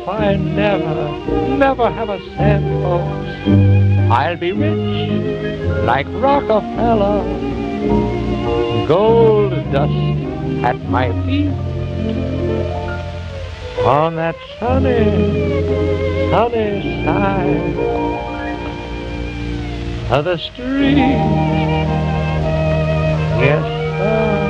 if I never have a cent, folks, I'll be rich like Rockefeller. Gold dust at my feet on that sunny side of the street. Yes, sir.